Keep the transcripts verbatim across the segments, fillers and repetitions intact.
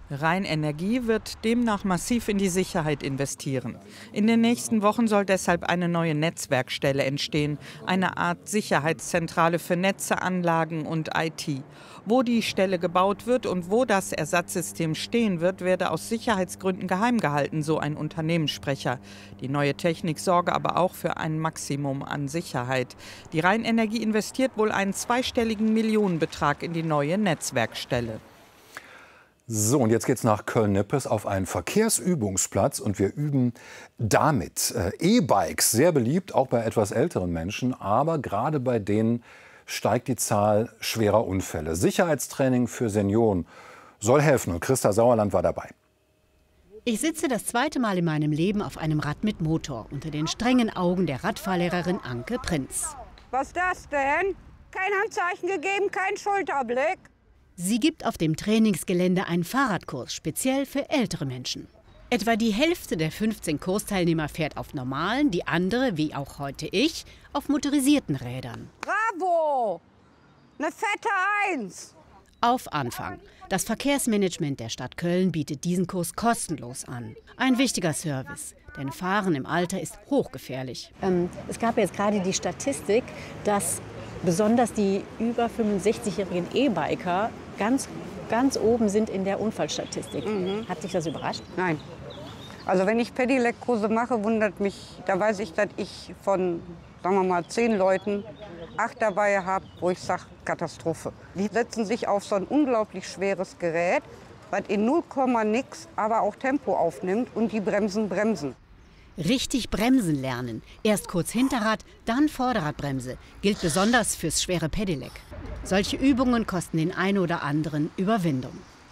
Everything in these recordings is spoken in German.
Rheinenergie wird demnach massiv in die Sicherheit investieren. In den nächsten Wochen soll deshalb eine neue Netzwerkstelle entstehen, eine Art Sicherheitszentrale für Netze, Anlagen und I T. Wo die Stelle gebaut wird und wo das Ersatzsystem stehen wird, werde aus Sicherheitsgründen geheim gehalten, so ein Unternehmenssprecher. Die neue Technik sorge aber auch für ein Maximum an Sicherheit. Die Rheinenergie investiert wohl einen zweistelligen Millionenbetrag in die neue Netzwerkstelle. So, und jetzt geht's nach Köln-Nippes auf einen Verkehrsübungsplatz und wir üben damit. Äh, E-Bikes, sehr beliebt, auch bei etwas älteren Menschen, aber gerade bei denen steigt die Zahl schwerer Unfälle. Sicherheitstraining für Senioren soll helfen und Christa Sauerland war dabei. Ich sitze das zweite Mal in meinem Leben auf einem Rad mit Motor unter den strengen Augen der Radfahrlehrerin Anke Prinz. Was ist das denn? Kein Handzeichen gegeben, kein Schulterblick. Sie gibt auf dem Trainingsgelände einen Fahrradkurs, speziell für ältere Menschen. Etwa die Hälfte der fünfzehn Kursteilnehmer fährt auf normalen, die andere, wie auch heute ich, auf motorisierten Rädern. Bravo! Eine fette Eins! Auf Anfang. Das Verkehrsmanagement der Stadt Köln bietet diesen Kurs kostenlos an. Ein wichtiger Service, denn Fahren im Alter ist hochgefährlich. Ähm, es gab jetzt gerade die Statistik, dass besonders die über fünfundsechzigjährigen E-Biker ganz, ganz oben sind in der Unfallstatistik. Mhm. Hat dich das überrascht? Nein. Also wenn ich Pedelec-Kurse mache, wundert mich, da weiß ich, dass ich von, sagen wir mal, zehn Leuten acht dabei habe, wo ich sage, Katastrophe. Die setzen sich auf so ein unglaublich schweres Gerät, was in null Komma nix aber auch Tempo aufnimmt und die Bremsen bremsen. Richtig bremsen lernen. Erst kurz Hinterrad, dann Vorderradbremse. Gilt besonders fürs schwere Pedelec. Solche Übungen kosten den einen oder anderen Überwindung.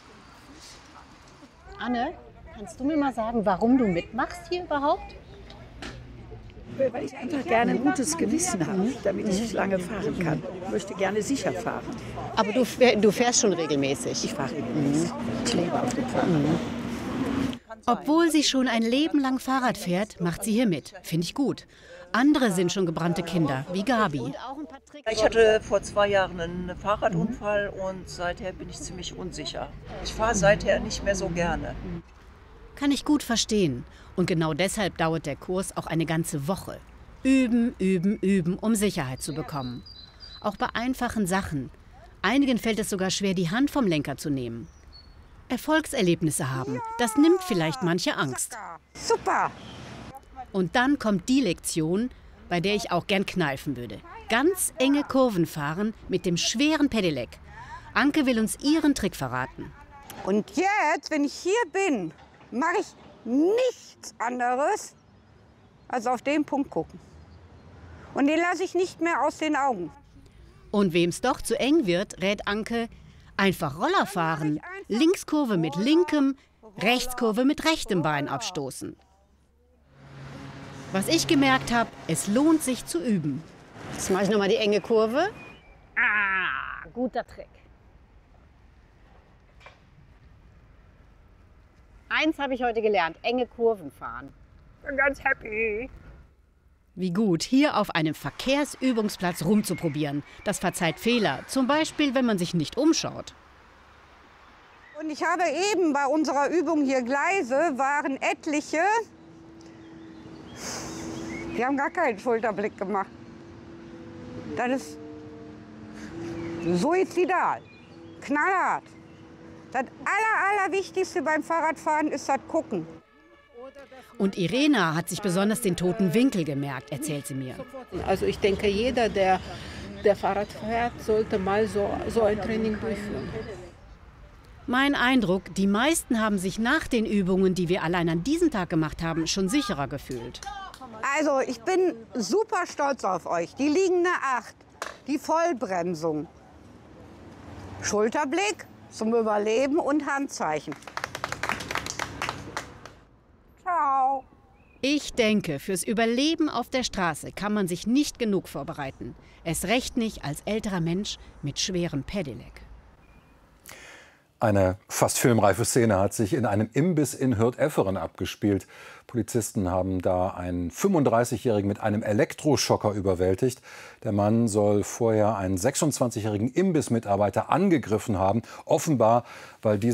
Anne, kannst du mir mal sagen, warum du mitmachst hier überhaupt? Weil ich einfach gerne ein gutes Gewissen habe, damit ich lange fahren kann. Ich möchte gerne sicher fahren. Aber du, du fährst schon regelmäßig? Ich fahre regelmäßig. Ich lebe auf dem Fahrrad. Mhm. Obwohl sie schon ein Leben lang Fahrrad fährt, macht sie hier mit. Finde ich gut. Andere sind schon gebrannte Kinder, wie Gabi. Ich hatte vor zwei Jahren einen Fahrradunfall und seither bin ich ziemlich unsicher. Ich fahre seither nicht mehr so gerne. Kann ich gut verstehen. Und genau deshalb dauert der Kurs auch eine ganze Woche. Üben, üben, üben, um Sicherheit zu bekommen. Auch bei einfachen Sachen. Einigen fällt es sogar schwer, die Hand vom Lenker zu nehmen. Erfolgserlebnisse haben, das nimmt vielleicht manche Angst. Super! Und dann kommt die Lektion, bei der ich auch gern kneifen würde. Ganz enge Kurven fahren mit dem schweren Pedelec. Anke will uns ihren Trick verraten. Und jetzt, wenn ich hier bin, mache ich nichts anderes, als auf den Punkt gucken. Und den lasse ich nicht mehr aus den Augen. Und wem es doch zu eng wird, rät Anke, einfach Roller fahren. Linkskurve mit linkem, Rechtskurve mit rechtem Bein abstoßen. Was ich gemerkt habe, es lohnt sich zu üben. Jetzt mache ich noch mal die enge Kurve. Ah, guter Trick. Eins habe ich heute gelernt, enge Kurven fahren. Bin ganz happy. Wie gut, hier auf einem Verkehrsübungsplatz rumzuprobieren. Das verzeiht Fehler, zum Beispiel, wenn man sich nicht umschaut. Und ich habe eben bei unserer Übung hier Gleise, waren etliche, die haben gar keinen Schulterblick gemacht. Das ist suizidal, knallhart. Das aller, Allerwichtigste beim Fahrradfahren ist das Gucken. Und Irena hat sich besonders den toten Winkel gemerkt, erzählt sie mir. Also ich denke, jeder, der, der Fahrrad fährt, sollte mal so, so ein Training durchführen. Mein Eindruck, die meisten haben sich nach den Übungen, die wir allein an diesem Tag gemacht haben, schon sicherer gefühlt. Also ich bin super stolz auf euch. Die liegende Acht, die Vollbremsung, Schulterblick zum Überleben und Handzeichen. Ciao. Ich denke, fürs Überleben auf der Straße kann man sich nicht genug vorbereiten. Erst recht nicht als älterer Mensch mit schwerem Pedelec. Eine fast filmreife Szene hat sich in einem Imbiss in Hürth-Efferen abgespielt. Polizisten haben da einen fünfunddreißigjährigen mit einem Elektroschocker überwältigt. Der Mann soll vorher einen sechsundzwanzigjährigen Imbissmitarbeiter angegriffen haben, offenbar weil dieser